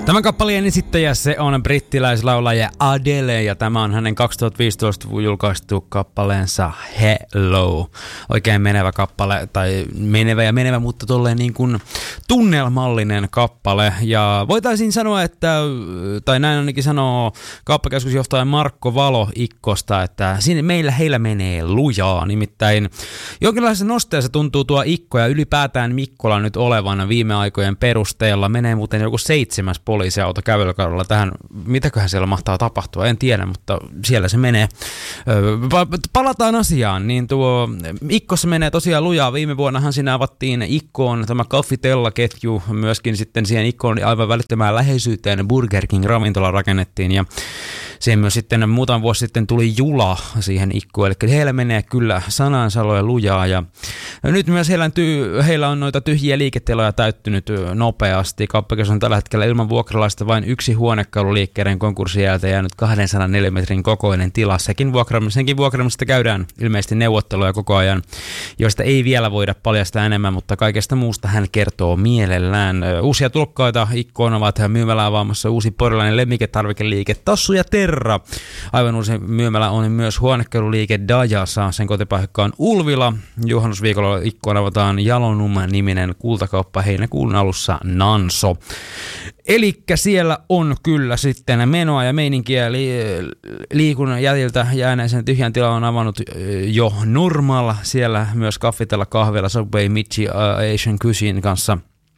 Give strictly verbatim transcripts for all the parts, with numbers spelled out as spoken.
Tämän kappaleen esittäjä se on brittiläislaulaja Adele ja tämä on hänen kaksituhattaviisitoista julkaistu kappaleensa Hello. Oikein menevä kappale, tai menevä ja menevä, mutta tolleen niin kuin tunnelmallinen kappale. Ja voitaisiin sanoa, että, tai näin ainakin sanoo kauppakeskusjohtaja Markko Valo Ikkosta, että siinä meillä heillä menee lujaa. Nimittäin jonkinlaisessa nosteessa tuntuu tuo Ikko ja ylipäätään Mikkola nyt olevan viime aikojen perusteella. Menee muuten joku seitsemäs poliisiauto kävelykaudella tähän. Mitäköhän siellä mahtaa tapahtua? En tiedä, mutta siellä se menee. Palataan asiaan. Niin tuo Ikkossa menee tosiaan lujaa. Viime vuonnahan siinä avattiin Ikkoon tämä Kaffitella-ketju. Myöskin sitten siihen Ikkoon aivan välittömään läheisyyteen Burger King-ravintola rakennettiin. Ja siihen myös sitten muutama vuosi sitten tuli Jula siihen Ikkoon. Eli heillä menee kyllä sanansaloja lujaa. Ja nyt myös heillä on, ty- heillä on noita tyhjiä liiketiloja täyttynyt nopeasti. Kauppakeskus on tällä hetkellä ilman vuokralaista vain yksi huonekaluliikkeiden konkurssin jälkeen jäänyt kaksisataa metrin kokoinen tila. Sekin vuokraamista, senkin vuokraamista käydään ilmeisesti neuvotteluja koko ajan, joista ei vielä voida paljastaa enemmän, mutta kaikesta muusta hän kertoo mielellään. Uusia tulokkaita Ikkoon ovat myymälä avaamassa uusi porilainen lemmiketarvikeliike Tassu ja Terra. Aivan uusi myymälä on myös huonekaluliike Dajasa. Sen kotipaikka on Ulvila. Juhannusviikolla Ikkoon avataan Jalonum-niminen kultakauppa heinäkuun alussa Nanso. Elikkä siellä on kyllä sitten menoa ja meininkiä li- liikunnan jäljiltä jääneisen tyhjän tila on avannut jo Normal. Siellä myös Kaffitella kahvilla Subway, Michi, uh, Asian Cuisine kanssa.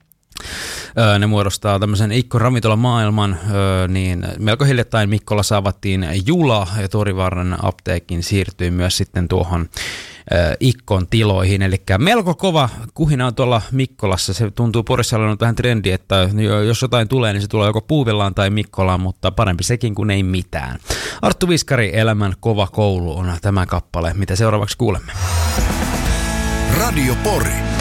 Öö, ne muodostaa tämmöisen Ikko-ravintola maailman, öö, niin melko hiljattain Mikkolassa avattiin Jula ja Torivaaren apteekin siirtyi myös sitten tuohon öö, Ikkon tiloihin, eli melko kova kuhina on tuolla Mikkolassa. Se tuntuu Porissa olevan vähän trendi, että jos jotain tulee, niin se tulee joko Puuvillaan tai Mikkolaan, mutta parempi sekin kuin ei mitään. Arttu Viskari, Elämän kova koulu on tämä kappale, mitä seuraavaksi kuulemme. Radio Pori.